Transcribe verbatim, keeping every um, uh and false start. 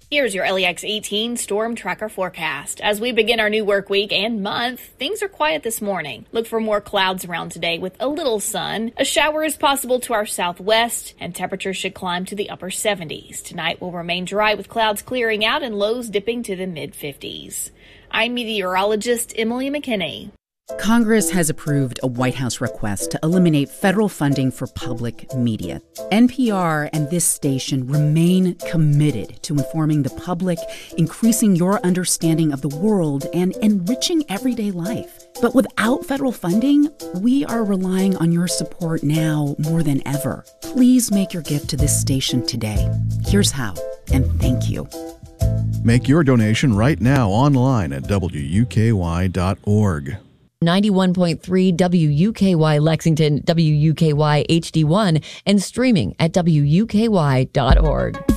Here's your L E X eighteen Storm Tracker forecast. As we begin our new work week and month, things are quiet this morning. Look for more clouds around today with a little sun. A shower is possible to our southwest, and temperatures should climb to the upper seventies. Tonight will remain dry with clouds clearing out and lows dipping to the mid fifties. I'm meteorologist Emily McKinney. Congress has approved a White House request to eliminate federal funding for public media. N P R and this station remain committed to informing the public, increasing your understanding of the world, and enriching everyday life. But without federal funding, we are relying on your support now more than ever. Please make your gift to this station today. Here's how, and thank you. Make your donation right now online at W U K Y dot org. ninety-one point three W U K Y Lexington, W U K Y H D one, and streaming at W U K Y dot org.